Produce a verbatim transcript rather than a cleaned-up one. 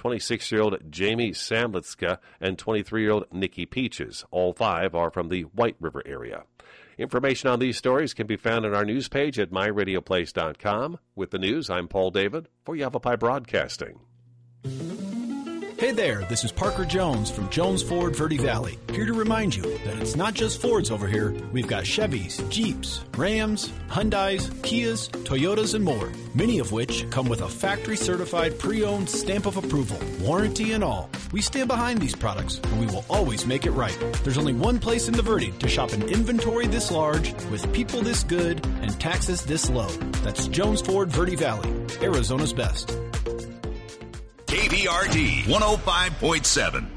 twenty-six-year-old Jamie Samlitzka and twenty-three-year-old Nikki Peaches. All five are from the White River area. Information on these stories can be found on our news page at my radio place dot com. With the news, I'm Paul David for Yavapai Broadcasting. Hey there, this is Parker Jones from Jones Ford Verde Valley, here to remind you that it's not just Fords over here. We've got Chevys, Jeeps, Rams, Hyundais, Kias, Toyotas, and more, many of which come with a factory-certified pre-owned stamp of approval, warranty and all. We stand behind these products, and we will always make it right. There's only one place in the Verde to shop an inventory this large, with people this good, and taxes this low. That's Jones Ford Verde Valley, Arizona's best. K B R D one oh five point seven.